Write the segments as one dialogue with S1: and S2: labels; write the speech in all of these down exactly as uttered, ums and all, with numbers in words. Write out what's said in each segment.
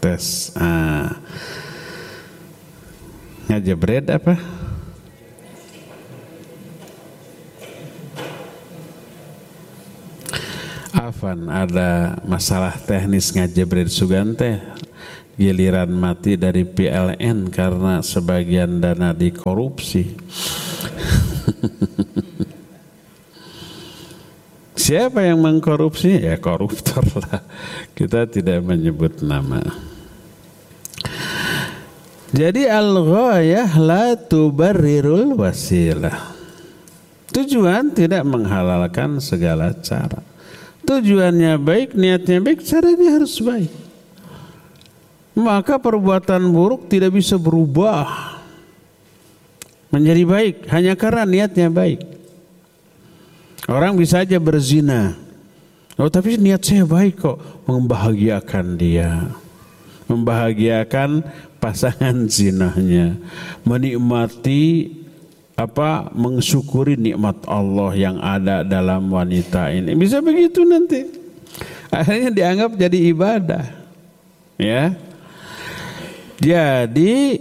S1: Tes. Ah. Ngajebret apa? Afan, ada masalah teknis ngajebret sugan teh. Giliran mati dari P L N karena sebagian dana dikorupsi. Siapa yang mengkorupsi? Ya koruptor lah. Kita tidak menyebut nama. Jadi al-ghayah la tubarrirul wasilah. Tujuan tidak menghalalkan segala cara. Tujuannya baik, niatnya baik, caranya harus baik. Maka perbuatan buruk tidak bisa berubah menjadi baik hanya karena niatnya baik. Orang bisa aja berzina, oh tapi niat saya baik kok, membahagiakan dia, membahagiakan pasangan zinahnya, menikmati apa, mensyukuri nikmat Allah yang ada dalam wanita ini. Bisa begitu nanti, akhirnya dianggap jadi ibadah, ya. Jadi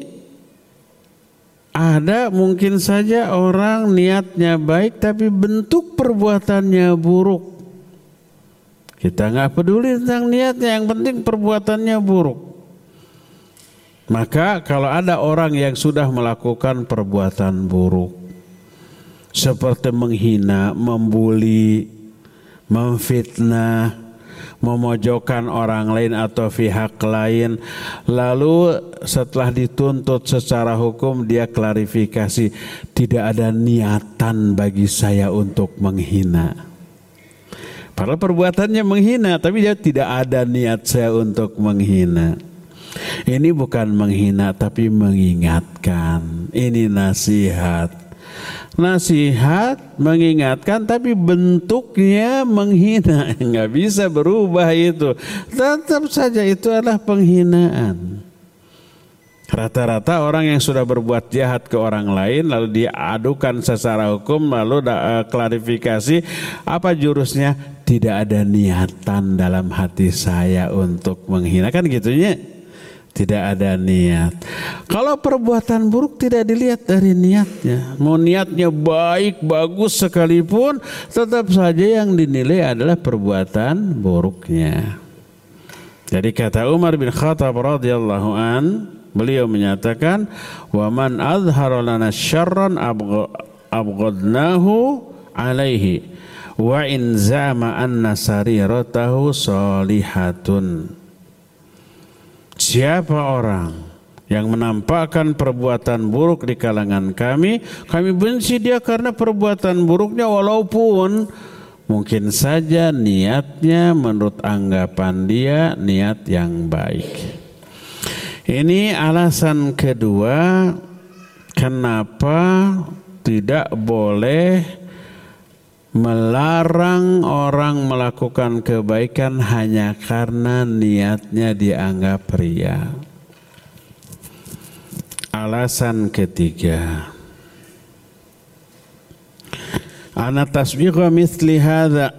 S1: ada mungkin saja orang niatnya baik tapi bentuk perbuatannya buruk. Kita nggak peduli tentang niatnya, yang penting perbuatannya buruk. Maka kalau ada orang yang sudah melakukan perbuatan buruk seperti menghina, membuli, memfitnah, memojokkan orang lain atau pihak lain, lalu setelah dituntut secara hukum dia klarifikasi, tidak ada niatan bagi saya untuk menghina. Padahal perbuatannya menghina, tapi dia tidak ada niat saya untuk menghina. Ini bukan menghina tapi mengingatkan. Ini nasihat. Nasihat mengingatkan tapi bentuknya menghina, nggak bisa berubah itu, tetap saja itu adalah penghinaan. Rata-rata orang yang sudah berbuat jahat ke orang lain lalu diadukan secara hukum, lalu da, uh, klarifikasi, apa jurusnya? Tidak ada niatan dalam hati saya untuk menghina, kan gitunya. Tidak ada niat. Kalau perbuatan buruk tidak dilihat dari niatnya. Mau niatnya baik, bagus sekalipun, tetap saja yang dinilai adalah perbuatan buruknya. Jadi kata Umar bin Khattab radhiyallahu an, beliau menyatakan, "Wa man azhara lana syarran abghadnahu alaihi wa in zama anna sariratahu salihatun." Siapa orang yang menampakkan perbuatan buruk di kalangan kami, kami benci dia karena perbuatan buruknya, walaupun mungkin saja niatnya menurut anggapan dia niat yang baik. Ini alasan kedua kenapa tidak boleh melarang orang melakukan kebaikan hanya karena niatnya dianggap riya. Alasan ketiga, ana tasbigha mithli hadha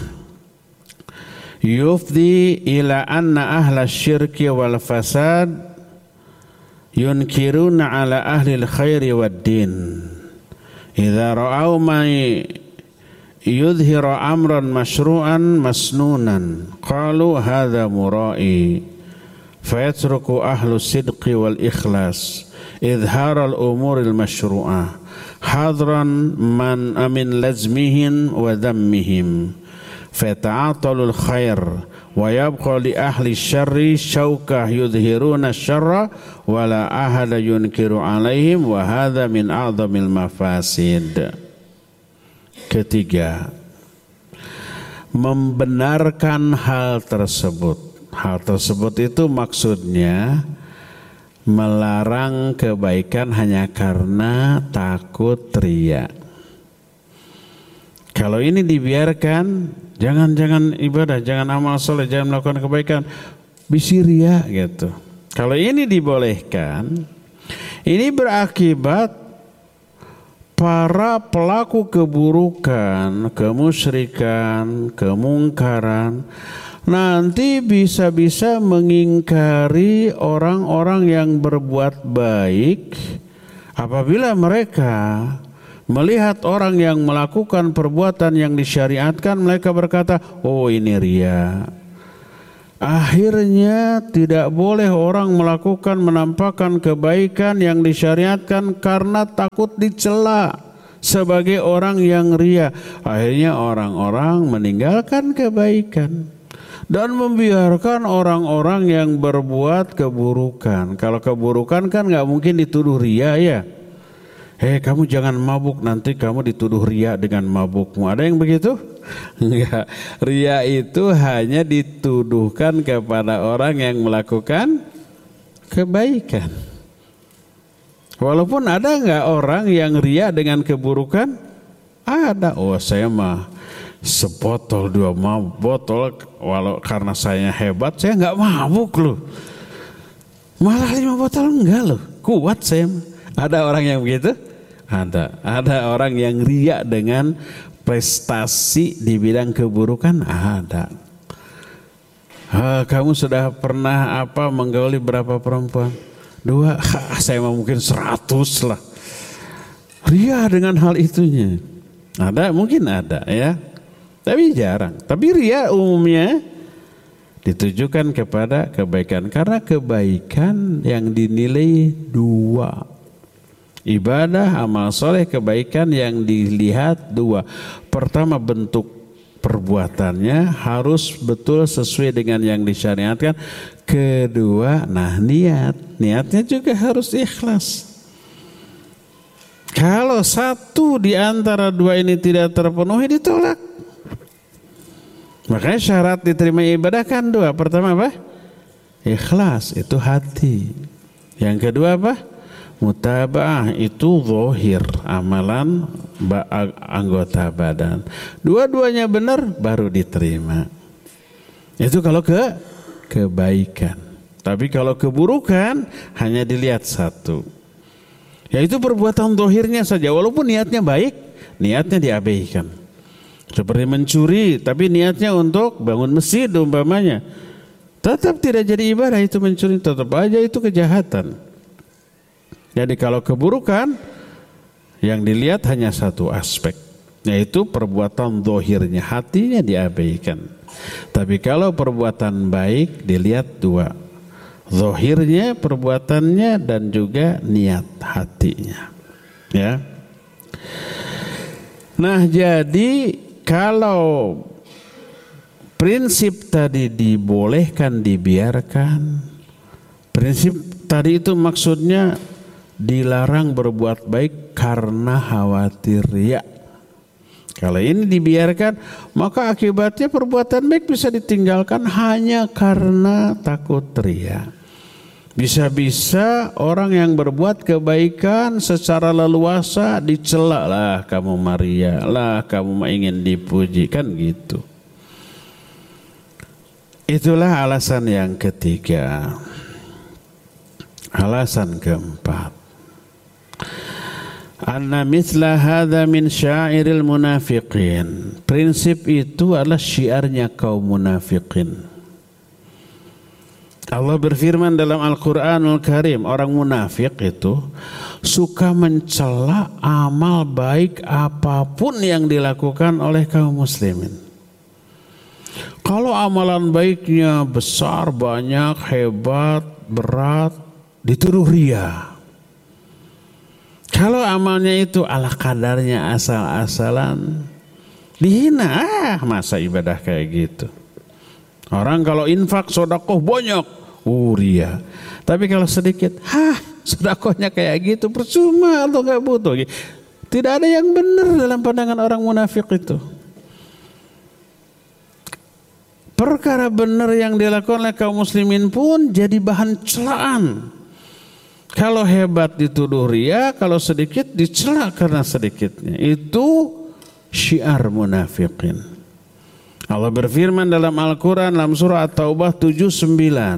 S1: yufdi ila anna ahla syirki wal fasad yunkiruna ala ahli al-khairi wad din idza ra'aw ma yudhiru amran masyru'an masnunan qalu hadha mura'i fayatruku ahlu sidqi wal ikhlas idhar al umur al masyru'ah hadran man amin lazmihin wa dhammihim fata'atalu al khair wa yabqa li ahli syarri syawkah yudhiruna syarra wa la ahada yunkiru alaihim wa hadha min a'zamil mafasid. Ketiga, membenarkan hal tersebut. Hal tersebut itu maksudnya melarang kebaikan hanya karena takut riya. Kalau ini dibiarkan, jangan-jangan ibadah, jangan amal soleh, jangan melakukan kebaikan, bisi riya gitu. Kalau ini dibolehkan, ini berakibat para pelaku keburukan, kemusyrikan, kemungkaran nanti bisa-bisa mengingkari orang-orang yang berbuat baik apabila mereka melihat orang yang melakukan perbuatan yang disyariatkan, mereka berkata, oh ini ria. Akhirnya tidak boleh orang melakukan menampakkan kebaikan yang disyariatkan karena takut dicela sebagai orang yang ria. Akhirnya orang-orang meninggalkan kebaikan dan membiarkan orang-orang yang berbuat keburukan. Kalau keburukan kan nggak mungkin dituduh ria ya. Hei kamu jangan mabuk, nanti kamu dituduh ria dengan mabukmu. Ada yang begitu? Enggak. Ria itu hanya dituduhkan kepada orang yang melakukan kebaikan. Walaupun ada enggak orang yang ria dengan keburukan? Ada. Oh saya mah sebotol dua botol, walau karena saya hebat saya enggak mabuk loh. Malah lima botol enggak loh. Kuat saya. Ada orang yang begitu? Ada. Ada orang yang ria dengan prestasi di bidang keburukan? Ada. Ha, kamu sudah pernah apa menggauli berapa perempuan? Dua. Ha, saya mau mungkin seratus lah. Ria dengan hal itunya. Ada, mungkin ada ya. Tapi jarang. Tapi ria umumnya ditujukan kepada kebaikan. Karena kebaikan yang dinilai dua. Ibadah, amal soleh, kebaikan yang dilihat dua. Pertama bentuk perbuatannya harus betul sesuai dengan yang disyariatkan. Kedua, nah niat. Niatnya juga harus ikhlas. Kalau satu di antara dua ini tidak terpenuhi, ditolak. Makanya syarat diterima ibadah kan dua. Pertama apa? Ikhlas, itu hati. Yang kedua apa? Mutaba'ah, itu zahir, amalan anggota badan. Dua-duanya benar baru diterima. Itu kalau ke kebaikan. Tapi kalau keburukan hanya dilihat satu. Yaitu perbuatan zahirnya saja, walaupun niatnya baik, niatnya diabaikan. Seperti mencuri, tapi niatnya untuk bangun masjid umpamanya. Tetap tidak jadi ibadah itu mencuri, tetap aja itu kejahatan. Jadi kalau keburukan yang dilihat hanya satu aspek, yaitu perbuatan zahirnya, hatinya diabaikan. Tapi kalau perbuatan baik dilihat dua, zahirnya, perbuatannya, dan juga niat hatinya. Ya. Nah jadi kalau prinsip tadi dibolehkan dibiarkan, prinsip tadi itu maksudnya dilarang berbuat baik karena khawatir riya. Kalau ini dibiarkan, maka akibatnya perbuatan baik bisa ditinggalkan hanya karena takut riya. Bisa-bisa orang yang berbuat kebaikan secara leluasa dicela, lah kamu Maria, lah kamu ingin dipuji, kan gitu. Itulah alasan yang ketiga. Alasan keempat, anna mithla hadza min syairil munafiqin. Prinsip itu adalah syiarnya kaum munafikin. Allah berfirman dalam Al-Qur'anul Karim, orang munafik itu suka mencela amal baik apapun yang dilakukan oleh kaum muslimin. Kalau amalan baiknya besar, banyak, hebat, berat, dituduh ria. Kalau amalnya itu ala kadarnya, asal-asalan, dihina. Ah, masa ibadah kayak gitu. Orang kalau infak sedekah banyak, uh, ria. Tapi kalau sedikit, hah, sedekahnya kayak gitu, percuma atau nggak butuh. Tidak ada yang benar dalam pandangan orang munafik itu. Perkara benar yang dilakukan oleh kaum muslimin pun jadi bahan celaan. Kalau hebat dituduh ria, kalau sedikit dicela karena sedikitnya. Itu syiar munafikin. Allah berfirman dalam Al-Quran dalam surah At-Taubah tujuh puluh sembilan.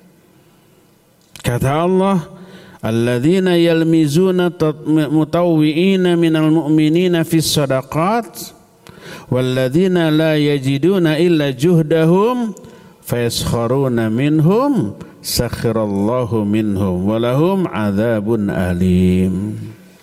S1: Kata Allah, alladzina yalmizuna mutawwi'ina minal mu'minina fis sadaqat walladzina la yajiduna illa juhdahum fayaskharuna minhum sakhirallahu minhum walahum adzabun alim.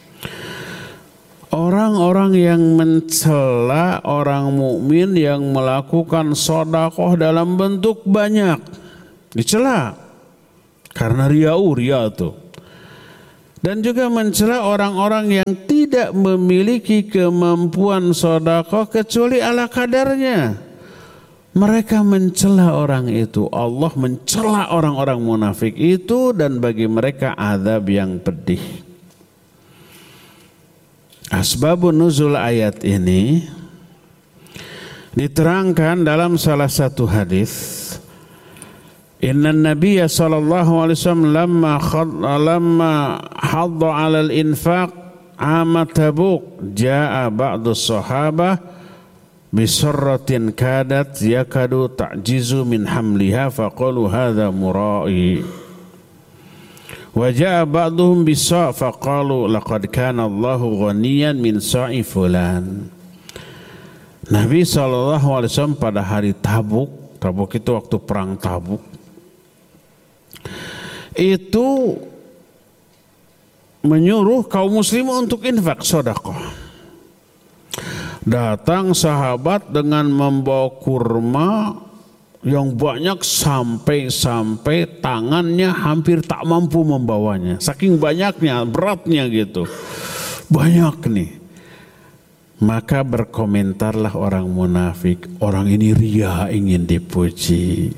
S1: Orang-orang yang mencela orang mukmin yang melakukan sedekah dalam bentuk banyak dicela karena riau ria itu. Dan juga mencela orang-orang yang tidak memiliki kemampuan sedekah kecuali ala kadarnya. Mereka mencela orang itu. Allah mencela orang-orang munafik itu dan bagi mereka azab yang pedih. Asbabun nuzul ayat ini diterangkan dalam salah satu hadis. Inna Nabiya sallallahu alaihi wasallam lamma lamma hadda 'ala al-infaq 'ama Tabuk jaa ba'du sahabah bi sarratin kadat yakadu ta'jizu min hamliha faqalu hadha mura'i wa jaa ba'duhum bi sa' faqalu laqad kana Allahu ghaniyan min sa'i fulan. Nabi sallallahu alaihi wasallam pada hari Tabuk, Tabuk itu waktu perang Tabuk, itu menyuruh kaum muslim untuk infak sedekah. Datang sahabat dengan membawa kurma yang banyak sampai-sampai tangannya hampir tak mampu membawanya. Saking banyaknya, beratnya gitu. Banyak nih. Maka berkomentarlah orang munafik, orang ini ria ingin dipuji.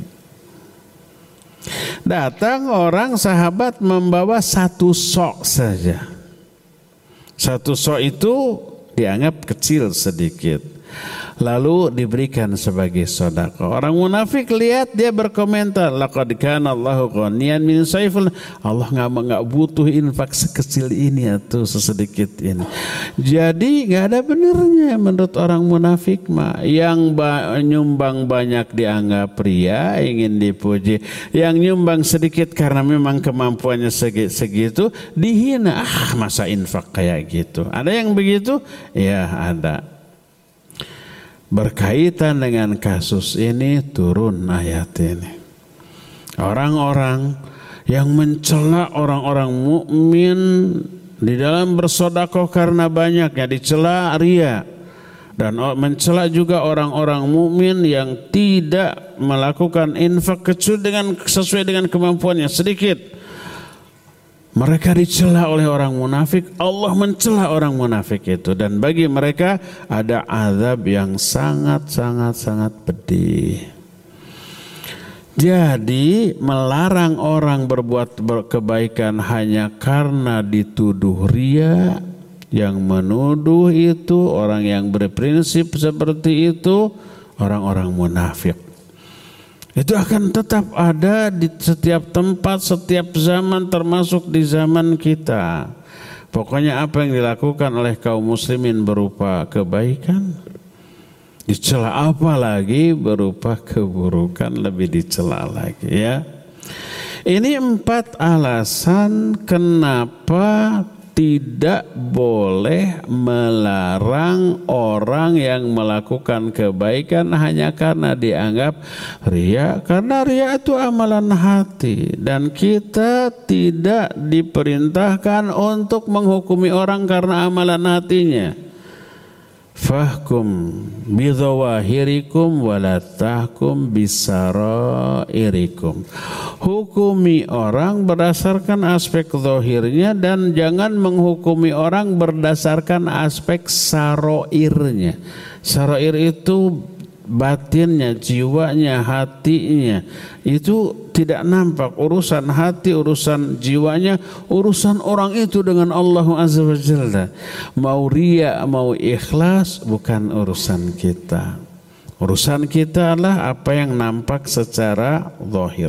S1: Datang orang sahabat membawa satu sok saja. Satu sok itu dianggap kecil sedikit. Lalu diberikan sebagai sedekah. Orang munafik lihat dia berkomentar, laqad kana Allahu ghaniyan min saiful. Allah enggak enggak butuh infak sekecil ini atau sesedikit ini. Jadi enggak ada benarnya menurut orang munafik mah. Yang ba- nyumbang banyak dianggap ria, ingin dipuji. Yang nyumbang sedikit karena memang kemampuannya segitu dihina. Ah, masa infak kayak gitu. Ada yang begitu? Ya, ada. Berkaitan dengan kasus ini turun ayat ini. Orang-orang yang mencela orang-orang mukmin di dalam bersedekah karena banyaknya, dicela ria, dan mencela juga orang-orang mukmin yang tidak melakukan infak kecuali dengan sesuai dengan kemampuannya sedikit. Mereka dicela oleh orang munafik, Allah mencela orang munafik itu, dan bagi mereka ada azab yang sangat-sangat-sangat pedih. Jadi melarang orang berbuat kebaikan hanya karena dituduh ria, yang menuduh itu orang yang berprinsip seperti itu orang-orang munafik. Itu akan tetap ada di setiap tempat, setiap zaman, termasuk di zaman kita. Pokoknya apa yang dilakukan oleh kaum muslimin berupa kebaikan dicela, apalagi berupa keburukan lebih dicela lagi, ya. Ini empat alasan kenapa tidak boleh melarang orang yang melakukan kebaikan hanya karena dianggap ria. Karena ria itu amalan hati, dan kita tidak diperintahkan untuk menghukumi orang karena amalan hatinya. Fahkum bidhawahirikum wala tahkum bisarairikum. Hukumi orang berdasarkan aspek zahirnya dan jangan menghukumi orang berdasarkan aspek saroirnya. Saroir itu batinnya, jiwanya, hatinya. Itu tidak nampak. Urusan hati, urusan jiwanya, urusan orang itu dengan Allah Azza wa Jalla. Mau riya, mau ikhlas, bukan urusan kita. Urusan kita adalah apa yang nampak secara zahir.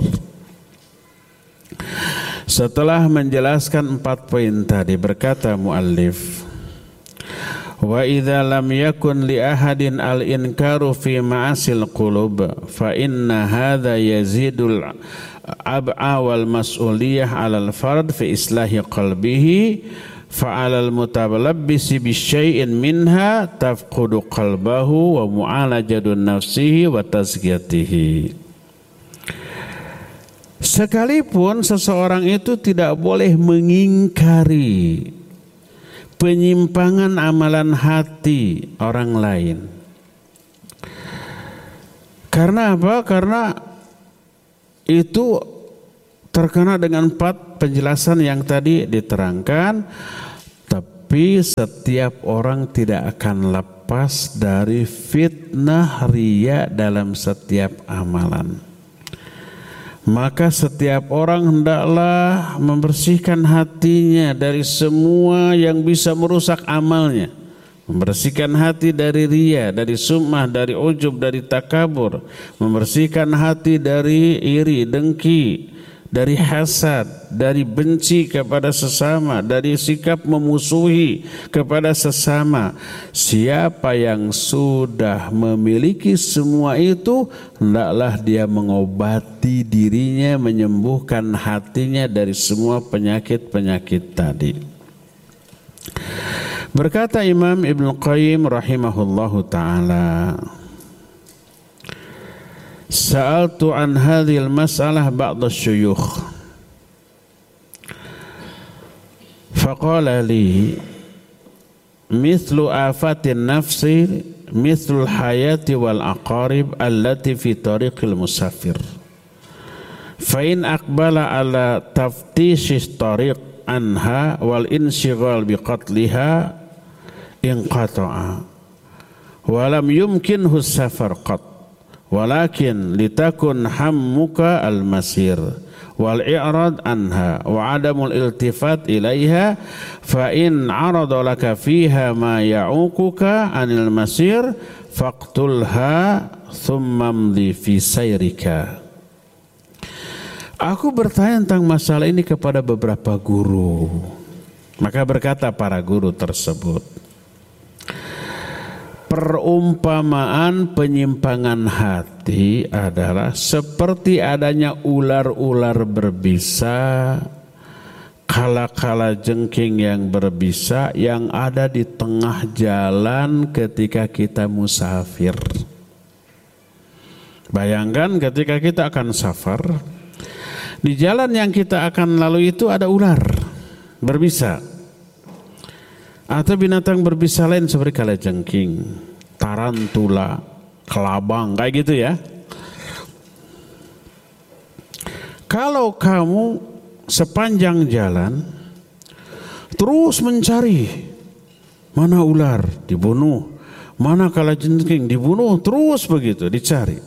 S1: Setelah menjelaskan empat poin tadi, berkata muallif, wa idza lam yakun li ahadin al inkaru fi ma'asil qulub fa inna hadha yazidul ab'a wal mas'uliyah 'alal fard fi islahi qalbihi fa 'alal mutalabbisi bi syai'in minha tafqudu qalbahu wa mu'alajatu nafsihi wa tazkiyatihi. Sekalipun seseorang itu tidak boleh mengingkari penyimpangan amalan hati orang lain. Karena apa? Karena itu terkena dengan empat penjelasan yang tadi diterangkan. Tapi setiap orang tidak akan lepas dari fitnah riya dalam setiap amalan. Maka setiap orang hendaklah membersihkan hatinya dari semua yang bisa merusak amalnya. Membersihkan hati dari riya, dari sum'ah, dari ujub, dari takabur. Membersihkan hati dari iri, dengki, dari hasad, dari benci kepada sesama, dari sikap memusuhi kepada sesama. Siapa yang sudah memiliki semua itu, hendaklah dia mengobati dirinya, menyembuhkan hatinya dari semua penyakit-penyakit tadi. Berkata Imam Ibnu Qayyim rahimahullahu ta'ala, Sa'altu an hadhil mas'alah ba'da syuyukh faqala li mithlu afatin nafsi mithlul hayati wal aqarib allati fi tariqil musafir fa in aqbala ala taftishis tariq anha wal inshighal biqatliha inqata'a wa lam yumkinhu safar qat walakin litakun hammuka al-masir wal i'rad anha wa adamul iltifat ilaiha fa in arada laka fiha ma ya'ukuka anil masir faqtulha thumma mdi fi sayrika. Aku bertanya tentang masalah ini kepada beberapa guru. Maka berkata para guru tersebut, perumpamaan penyimpangan hati adalah seperti adanya ular-ular berbisa, kala-kala jengking yang berbisa yang ada di tengah jalan ketika kita musafir. Bayangkan ketika kita akan safar, di jalan yang kita akan lalui itu ada ular berbisa atau binatang berbisa lain seperti kalajengking, tarantula, kelabang, kayak gitu ya. Kalau kamu sepanjang jalan terus mencari mana ular dibunuh, mana kalajengking dibunuh, terus begitu dicari,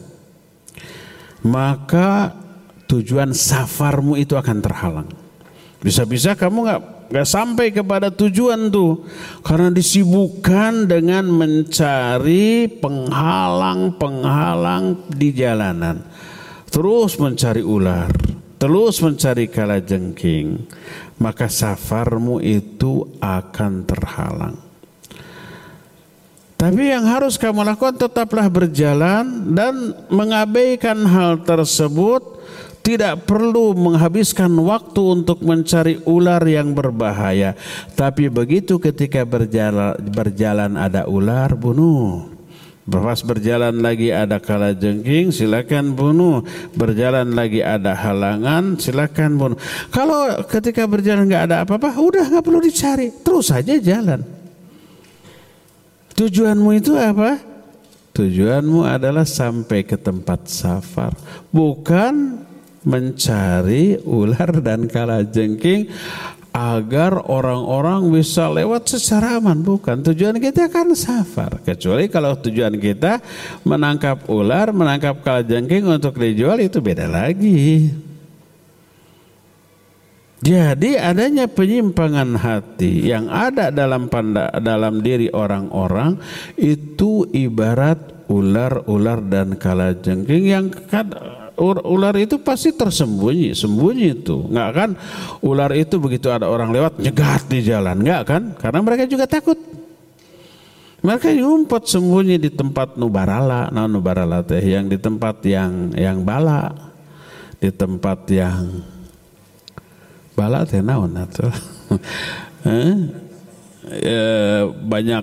S1: maka tujuan safarmu itu akan terhalang. Bisa-bisa kamu nggak Gak sampai kepada tujuan tuh karena disibukkan dengan mencari penghalang-penghalang di jalanan. Terus mencari ular, terus mencari kalajengking, maka safarmu itu akan terhalang. Tapi yang harus kamu lakukan tetaplah berjalan dan mengabaikan hal tersebut. Tidak perlu menghabiskan waktu untuk mencari ular yang berbahaya. Tapi begitu ketika berjalan, berjalan ada ular, bunuh. Pas berjalan lagi ada kalajengking, silakan bunuh. Berjalan lagi ada halangan, silakan bunuh. Kalau ketika berjalan nggak ada apa-apa, udah nggak perlu dicari, terus saja jalan. Tujuanmu itu apa? Tujuanmu adalah sampai ke tempat safar, bukan mencari ular dan kalajengking agar orang-orang bisa lewat secara aman. Bukan, tujuan kita kan safar. Kecuali kalau tujuan kita menangkap ular, menangkap kalajengking untuk dijual, itu beda lagi. Jadi adanya penyimpangan hati yang ada dalam panda, dalam diri orang-orang itu ibarat ular-ular dan kalajengking yang kadang ular itu pasti tersembunyi, sembunyi itu. Enggak kan ular itu begitu ada orang lewat nyegat di jalan, enggak kan? Karena mereka juga takut. Mereka ngumpet sembunyi di tempat nubarala, nah nubarala teh yang di tempat yang yang bala, di tempat yang bala teh naon atuh. eh? e, banyak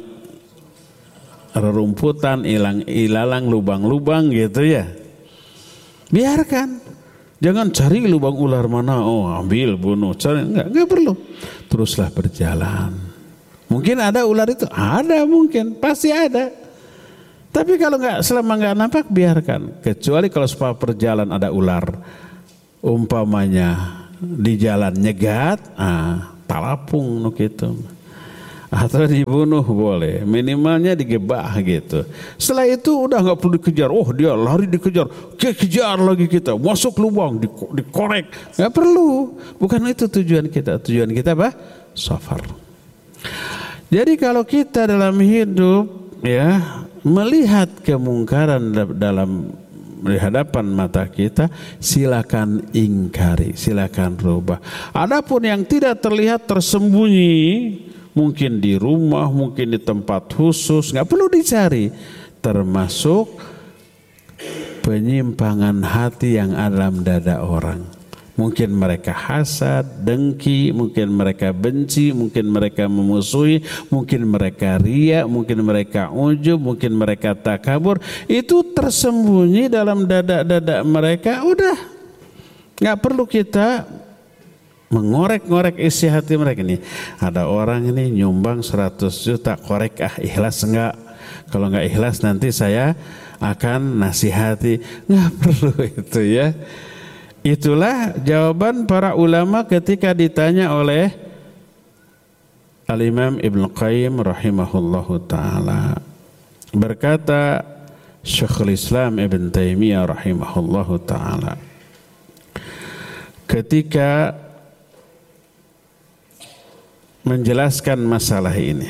S1: rerumputan, ilang ilalang, lubang-lubang gitu ya. Biarkan Jangan cari lubang ular mana, oh ambil bunuh, cari enggak, enggak perlu. Teruslah berjalan. Mungkin ada ular itu, ada mungkin, pasti ada. Tapi kalau enggak, selama enggak nampak biarkan. Kecuali kalau setelah perjalanan ada ular, umpamanya di jalan nyegat, ah talapung nuk itu. Atau dibunuh boleh, minimalnya digebah gitu. Setelah itu udah nggak perlu dikejar. Oh dia lari dikejar, kejar lagi kita, masuk lubang, dikorek, nggak perlu. Bukan itu tujuan kita. Tujuan kita apa? Safar. Jadi kalau kita dalam hidup ya melihat kemungkaran dalam di hadapan mata kita, silakan ingkari, silakan rubah. Adapun yang tidak terlihat tersembunyi, mungkin di rumah, mungkin di tempat khusus, nggak perlu dicari. Termasuk penyimpangan hati yang ada dalam dada orang. Mungkin mereka hasad, dengki, mungkin mereka benci, mungkin mereka memusuhi, mungkin mereka riya, mungkin mereka ujub, mungkin mereka takabur. Itu tersembunyi dalam dada-dada mereka. Udah, nggak perlu kita mengorek-ngorek isi hati mereka. Ini ada orang ini nyumbang seratus juta, korek ah ikhlas enggak? Kalau enggak ikhlas nanti saya akan nasihati. Enggak perlu itu ya. Itulah jawaban para ulama ketika ditanya oleh Al-Imam Ibn Qayyim rahimahullahu ta'ala. Berkata Syekhul Islam Ibn Taimiyah rahimahullahu ta'ala, ketika menjelaskan masalah ini,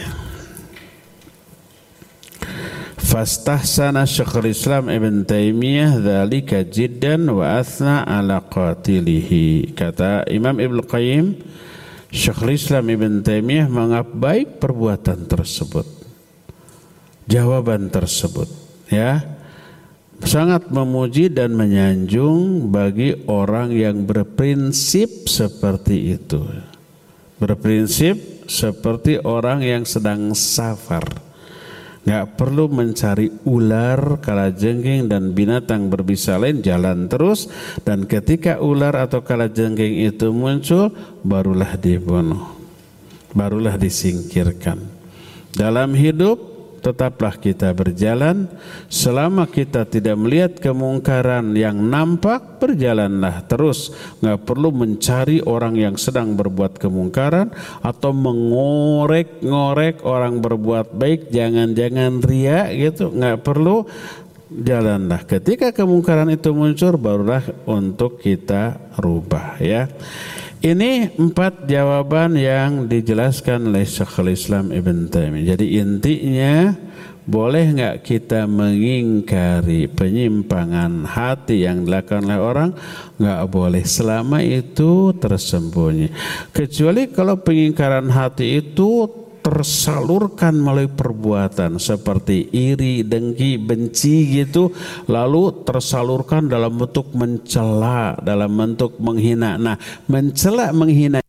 S1: fastahsana Syekhul Islam Ibn Taimiyah dzalika jiddan wa athna ala qatilihi. Kata Imam Ibn Qayyim, Syekhul Islam Ibn Taimiyah menganggap baik perbuatan tersebut, jawaban tersebut ya, sangat memuji dan menyanjung bagi orang yang berprinsip seperti itu. Berprinsip seperti orang yang sedang safar. Nggak perlu mencari ular, kalajengking dan binatang berbisa lain, jalan terus, dan ketika ular atau kalajengking itu muncul barulah dibunuh, barulah disingkirkan. Dalam hidup tetaplah kita berjalan, selama kita tidak melihat kemungkaran yang nampak, berjalanlah terus. Nggak perlu mencari orang yang sedang berbuat kemungkaran atau mengorek-ngorek orang berbuat baik, jangan-jangan ria gitu, nggak perlu. Jalanlah, ketika kemungkaran itu muncul barulah untuk kita rubah ya. Ini empat jawaban yang dijelaskan oleh Syekhul Islam Ibn Taimiyah. Jadi intinya, boleh nggak kita mengingkari penyimpangan hati yang dilakukan oleh orang? Nggak boleh, selama itu tersembunyi. Kecuali kalau pengingkaran hati itu tersalurkan melalui perbuatan seperti iri, dengki, benci gitu, lalu tersalurkan dalam bentuk mencela, dalam bentuk menghina. Nah, mencela, menghina